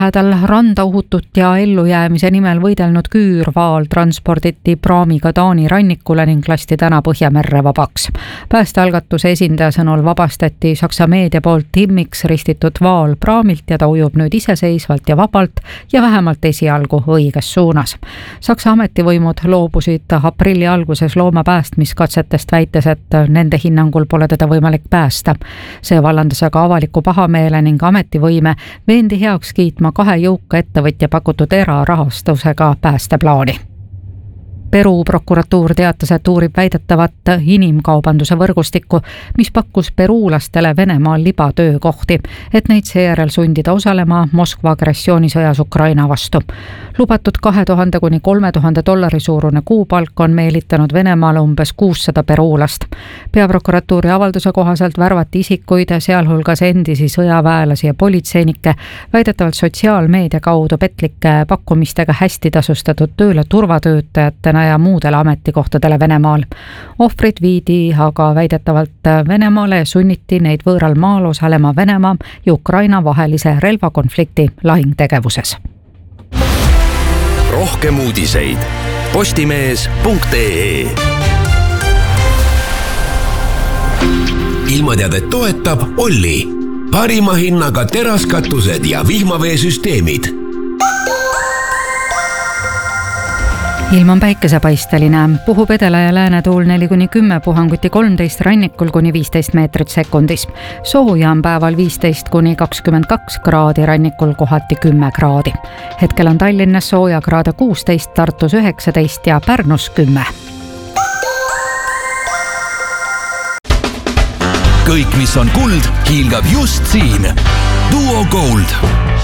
Lähedal randa ohutut ja ellujäämise nimel võidelnud küürvaal transporditi praamiga Taani rannikule ning lasti täna Põhjamerre vabaks. Päästealgatuse esindaja sõnul vabastati Saksa meedia poolt timmiks ristitud vaal praamilt ja ta ujub nüüd iseseisvalt ja vabalt ja vähemalt esialgu õiges suunas. Saksa ametivõimud loobusid aprilli alguses looma päästmiskatsetest, väites, et nende hinnangul pole teda võimalik päästa. See vallandas aga avaliku pahameele ning ametivõime veendi heaks kiitma 2 jõuka ettevõtja pakutud erarahastusega päästeplaani. Peru prokuratuur teatas, et uurib väidetavat inimkaubanduse võrgustikku, mis pakkus peruulastele Venemaal libatöökohti, et neid seejärel sundida osalema Moskva agressioonisõjas Ukraina vastu. Lubatud $2000 kuni $3000 suurune kuupalk on meelitanud Venemaale umbes 600 peruulast. Peaprokuratuuri avalduse kohaselt värvati isikuid, sealhulgas endisi sõjaväelasi ja politseinikke, väidetavalt sotsiaalmeedia kaudu petlike pakkumistega hästi tasustatud tööle turvatöötajatena ja muudele ametikohtadele Venemaal. Ohvrid viidi aga väidetavalt Venemaale ja sunniti neid võõral maal osalema Venemaa ja Ukraina vahelise relvakonflikti lahingtegevuses. Rohkem uudiseid postimees.ee. Ilmateadet toetab Olli. Parima hinnaga teraskatused ja vihmaveesüsteemid. Ilm on päikesepaisteline, puhub edela ja lääne tuul 4-10, puhanguti 13, rannikul kuni 15 meetrit sekundis. Sooja on päeval 15 kuni 22 kraadi, rannikul kohati 10 kraadi. Hetkel on Tallinnas sooja kraade 16, Tartus 19 ja Pärnus 10. Kõik, mis on kuld, hiilgab just siin. Duo Gold.